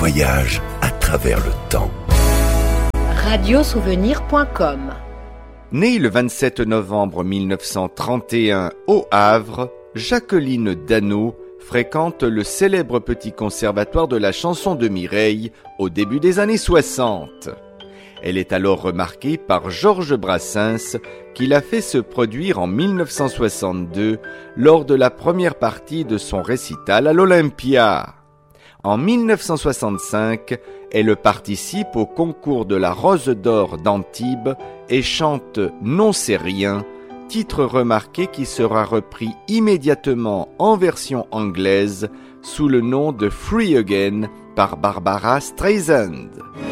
voyage à travers le temps. Radiosouvenir.com. Née le 27 novembre 1931 au Havre, Jacqueline Dano fréquente le célèbre petit conservatoire de la chanson de Mireille au début des années 60. Elle est alors remarquée par Georges Brassens qui l'a fait se produire en 1962 lors de la première partie de son récital à l'Olympia. En 1965, elle participe au concours de la Rose d'Or d'Antibes et chante « Non c'est rien », titre remarqué qui sera repris immédiatement en version anglaise sous le nom de « Free Again » par Barbara Streisand.